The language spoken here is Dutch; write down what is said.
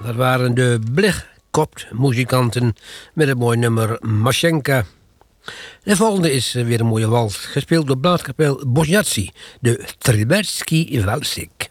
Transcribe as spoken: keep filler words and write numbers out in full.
dat waren de Blichkopt muzikanten met het mooie nummer Masjenka. De volgende is weer een mooie wals, gespeeld door Blaaskapel Bosniaci, de Triberski Valsik.